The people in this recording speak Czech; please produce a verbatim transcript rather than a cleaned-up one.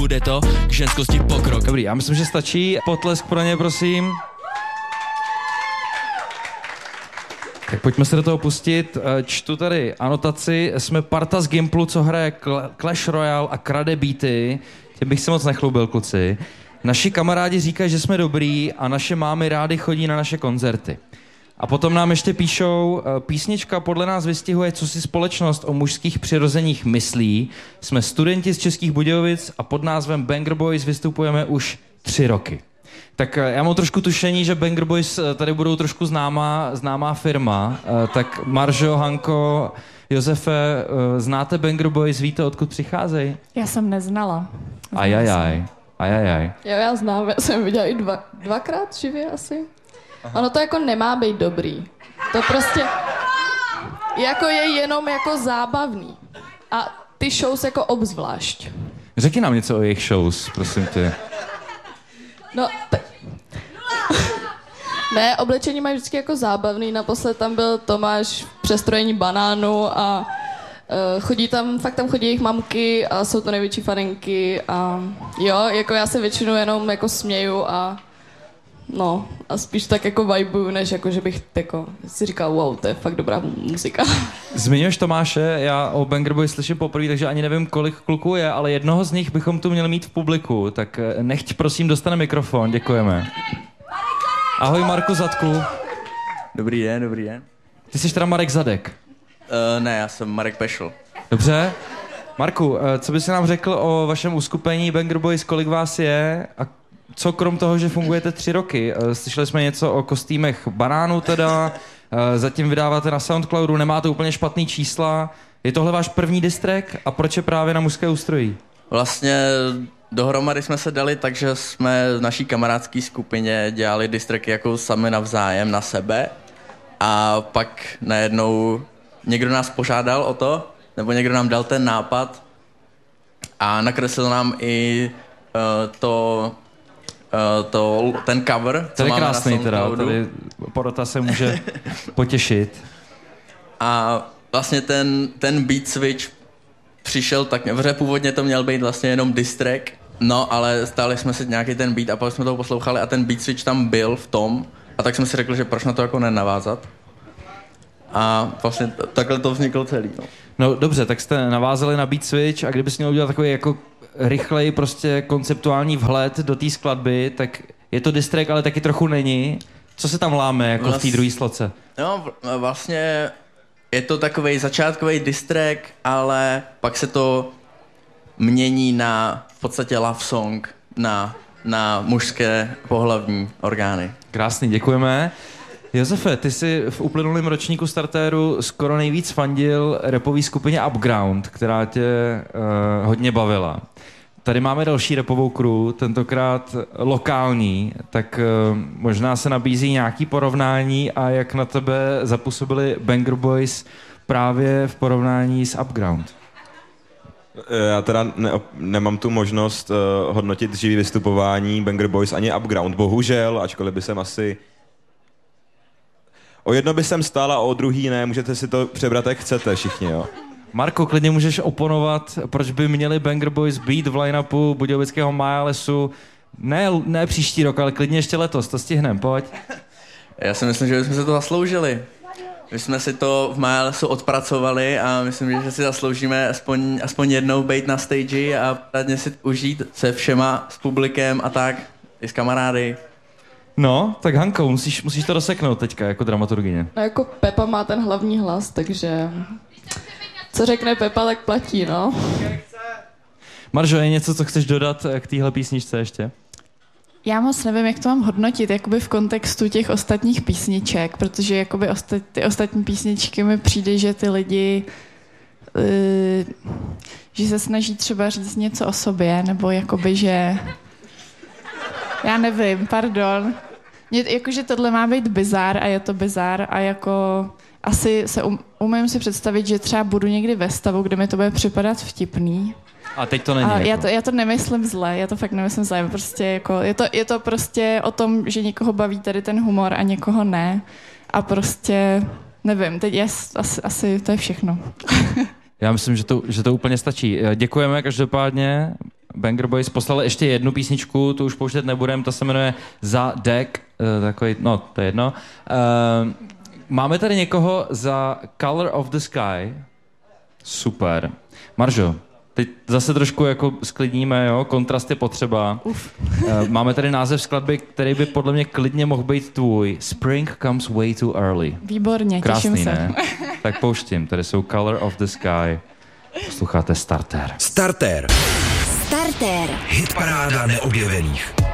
bude to k ženskosti pokrok. Dobrý, já myslím, že stačí. Potlesk pro ně, prosím. Tak pojďme se do toho pustit. Čtu tady anotaci. Jsme parta z Gimplu, co hraje Clash Royale a krade beaty. Tím bych se moc nechlubil, kluci. Naši kamarádi říkají, že jsme dobrý a naše mámy rády chodí na naše koncerty. A potom nám ještě píšou, písnička podle nás vystihuje, co si společnost o mužských přirozeních myslí. Jsme studenti z Českých Budějovic a pod názvem Banger Boys vystupujeme už tři roky. Tak já mám trošku tušení, že Banger Boys tady budou trošku známá, známá firma. Tak Maržo, Hanko, Josefe, znáte Banger Boys, víte, odkud přicházejí? Já jsem neznala. Ajajaj, ajajaj. Jo, já znám, já jsem viděla i dva, dvakrát živě asi. Aha. Ono to jako nemá být dobrý. To prostě jako je jenom jako zábavný. A ty shows jako obzvlášť. Řekni nám něco o jejich shows, prosím tě. No, t- ne, oblečení mají vždycky jako zábavný. Naposled tam byl Tomáš v přestrojení banánu a uh, chodí tam, fakt tam chodí jejich mamky a jsou to největší faninky a jo, jako já se většinou jenom jako směju a no, a spíš tak jako vibuju, než jako, že bych jako si říkal, wow, to je fakt dobrá muzika. Zmiňuješ Tomáše, já o Banger Boys slyším poprvé, takže ani nevím, kolik kluků je, ale jednoho z nich bychom tu měli mít v publiku, tak nechť prosím dostane mikrofon, děkujeme. Ahoj Marku Zadku. Dobrý den, dobrý den. Ty jsi teda Marek Zadek. Uh, ne, já jsem Marek Pešl. Dobře. Marku, co bys nám řekl o vašem uskupení Banger Boys, kolik vás je a co krom toho, že fungujete tři roky? Slyšeli jsme něco o kostýmech banánů teda, zatím vydáváte na Soundcloudu, nemáte úplně špatný čísla. Je tohle váš první distrek a proč je právě na Mužské ústrojí? Vlastně dohromady jsme se dali, takže jsme v naší kamarádské skupině dělali distreky jako sami navzájem na sebe a pak najednou někdo nás požádal o to, nebo někdo nám dal ten nápad a nakreslil nám i uh, to Uh, to, ten cover, co to je máme krásný na teda, tady porota se může potěšit. A vlastně ten, ten beat switch přišel tak, protože původně to měl být vlastně jenom diss track, no ale stáli jsme si nějaký ten beat a pak jsme toho poslouchali a ten beat switch tam byl v tom a tak jsme si řekli, že proč na to jako nenavázat. A vlastně t- takhle to vzniklo celý. No. no dobře, tak jste navázali na beat switch a kdybys měl udělat takový jako rychlej prostě konceptuální vhled do té skladby, tak je to diss track, ale taky trochu není. Co se tam láme jako Vlast... v té druhé sloce? No vlastně je to takovej začátkový diss track, ale pak se to mění na v podstatě love song na, na mužské pohlavní orgány. Krásný, děkujeme. Josefe, ty jsi v uplynulém ročníku Startéru skoro nejvíc fandil rapový skupině Upground, která tě uh, hodně bavila. Tady máme další rapovou crew, tentokrát lokální, tak uh, možná se nabízí nějaký porovnání a jak na tebe zapůsobili Banger Boys právě v porovnání s Upground? Já teda ne, nemám tu možnost uh, hodnotit živý vystupování Banger Boys ani Upground, bohužel, ačkoliv by jsem asi... O jedno by jsem stál a o druhý ne, můžete si to přebrat, jak chcete všichni, jo. Marko, klidně můžeš oponovat, proč by měli Banger Boys být v line-upu Budějovického Majalesu, ne, ne příští rok, ale klidně ještě letos, to stihnem, pojď. Já si myslím, že bychom se to zasloužili. My jsme si to v Majalesu odpracovali a myslím, že si zasloužíme aspoň, aspoň jednou být na stage a radně si užít se všema, s publikem a tak, i s kamarády. No, tak Hanko, musíš, musíš to rozseknout teďka jako dramaturgyně. No jako Pepa má ten hlavní hlas, takže co řekne Pepa, tak platí, no. Maržo, je něco, co chceš dodat k téhle písničce ještě? Já moc nevím, jak to mám hodnotit jakoby v kontextu těch ostatních písniček, protože jakoby osta- ty ostatní písničky mi přijde, že ty lidi uh, že se snaží třeba říct něco o sobě, nebo jakoby, že já nevím, pardon. Mě, jakože tohle má být bizár a je to bizár a jako asi se um, umím si představit, že třeba budu někdy ve stavu, kde mi to bude připadat vtipný. A teď to není. A jako. já, to, já to nemyslím zle, já to fakt nemyslím zle, prostě jako, je, to, je to prostě o tom, že někoho baví tady ten humor a někoho ne. A prostě, nevím, teď je, asi, asi to je všechno. Já myslím, že to, že to úplně stačí. Děkujeme každopádně. Banger Boys poslali ještě jednu písničku, tu už pouštět nebudem, ta se jmenuje Za Deck, uh, takový, no, to je jedno. Uh, máme tady někoho za Color of the Sky. Super. Maržo, teď zase trošku jako sklidníme, jo, kontrast je potřeba. Uf. Uh, máme tady název skladby, který by podle mě klidně mohl být tvůj. Spring Comes Way Too Early. Výborně, krásný, těším se. Ne? Tak pouštím, tady jsou Color of the Sky. Posloucháte Starter. Starter. Starter. Hitparáda neobjevených.